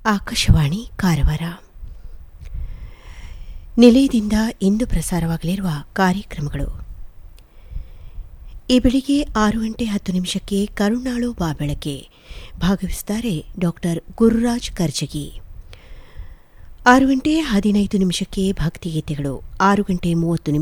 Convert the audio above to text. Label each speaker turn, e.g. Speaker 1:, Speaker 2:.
Speaker 1: ಆಕಾಶವಾಣಿ ಕಾರವಾರ. ನಿಲಯದಿಂದ ಇಂದು ಪ್ರಸಾರವಾಗಲಿರುವ ಕಾರ್ಯಕ್ರಮಗಳು: ಈ ಬೆಳಿಗ್ಗೆ 6:10 ಕರುಣಾಳು ಬಾಬೆಳಕೆ ಭಾಗವಹಿಸುತ್ತಾರೆ ಡಾ ಗುರುರಾಜ್ ಕರ್ಜಗಿ. 6:15 ಭಕ್ತಿಗೀತೆಗಳು. 6:30